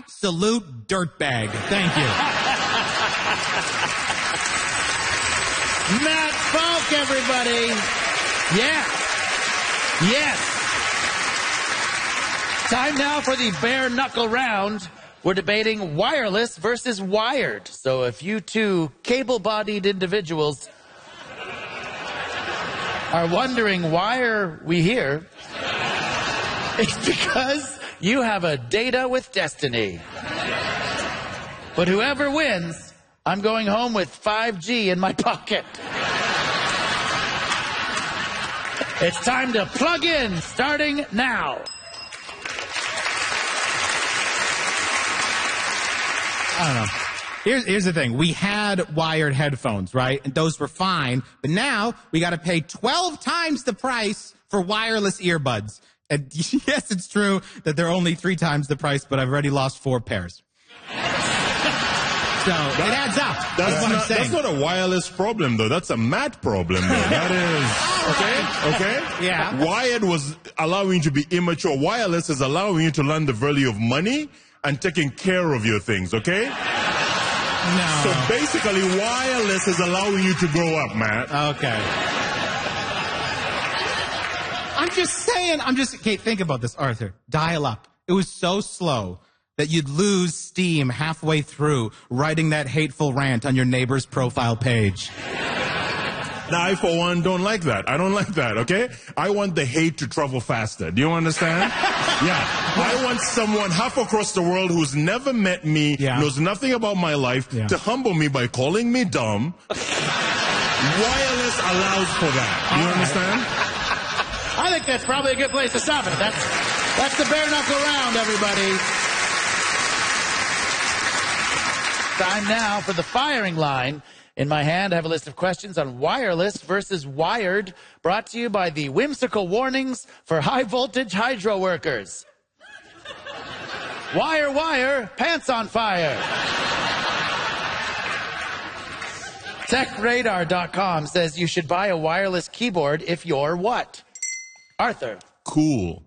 absolute dirtbag. Thank you. Matt Falk, everybody. Yes. Time now for the bare knuckle round. We're debating wireless versus wired. So if you two cable-bodied individuals are wondering why are we here, it's because you have a data with destiny. But whoever wins, I'm going home with 5G in my pocket. It's time to plug in, starting now. I don't know. Here's the thing. We had wired headphones, right? And those were fine. But now we got to pay 12 times the price for wireless earbuds. And yes, it's true that they're only 3 times the price, but I've already lost 4 pairs. So it adds up. That's what I'm saying. That's not a wireless problem, though. That's a Matt problem, though. That is... Okay? Yeah. Wired was allowing you to be immature. Wireless is allowing you to learn the value of money and taking care of your things, okay? No. So basically, wireless is allowing you to grow up, Matt. Okay. I'm just saying, okay, think about this, Arthur. Dial up. It was so slow that you'd lose steam halfway through writing that hateful rant on your neighbor's profile page. Now, I, for one, don't like that. I don't like that, okay? I want the hate to travel faster. Do you understand? Yeah. I want someone half across the world who's never met me, knows nothing about my life, to humble me by calling me dumb. Wireless allows for that. Do you understand? I think that's probably a good place to stop it. That's the bare knuckle round, everybody. Time now for the firing line. In my hand, I have a list of questions on wireless versus wired, brought to you by the whimsical warnings for high-voltage hydro workers. Wire, wire, pants on fire. TechRadar.com says you should buy a wireless keyboard if you're what? Arthur. Cool.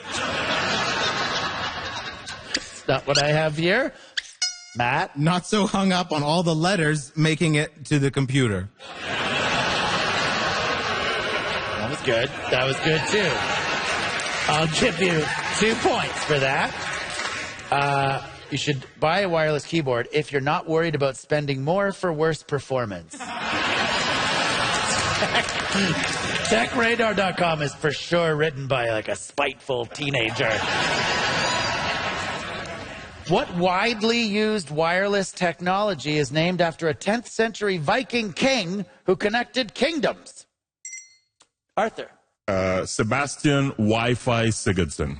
That's not what I have here. Matt? Not so hung up on all the letters making it to the computer. That was good. That was good, too. I'll give you 2 points for that. You should buy a wireless keyboard if you're not worried about spending more for worse performance. TechRadar.com is for sure written by like a spiteful teenager. What widely used wireless technology is named after a 10th century Viking king who connected kingdoms? Arthur. Sebastian Wi-Fi Sigurdsson.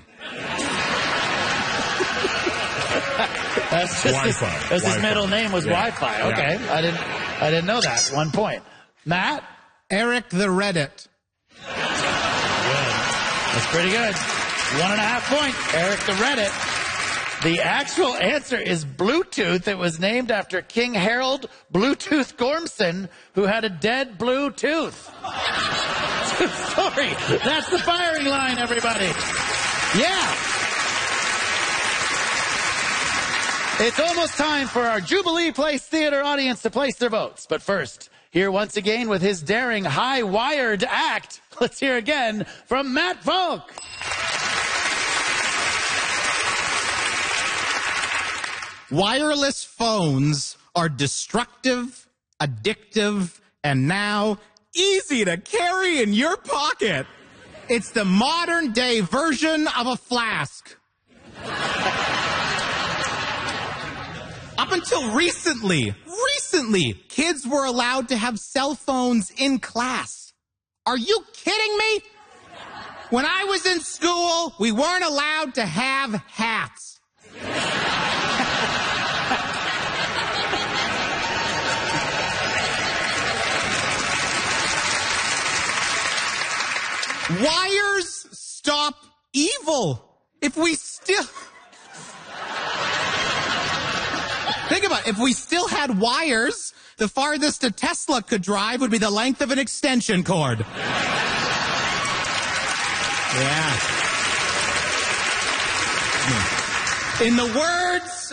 That's just his middle name was Wi-Fi. Okay. Yeah. I didn't know that. 1 point. Matt? Eric the Reddit. Good. That's pretty good. 1.5 points. Eric the Reddit. The actual answer is Bluetooth. It was named after King Harold Bluetooth Gormson, who had a dead blue tooth. Sorry. That's the firing line, everybody. Yeah. It's almost time for our Jubilee Place Theater audience to place their votes. But first, here once again with his daring high-wired act, let's hear again from Matt Falk. Wireless phones are destructive, addictive, and now easy to carry in your pocket. It's the modern-day version of a flask. Up until recently, kids were allowed to have cell phones in class. Are you kidding me? When I was in school, we weren't allowed to have hats. Wires stop evil. If we still... Think about it. If we still had wires, the farthest a Tesla could drive would be the length of an extension cord. Yeah. In the words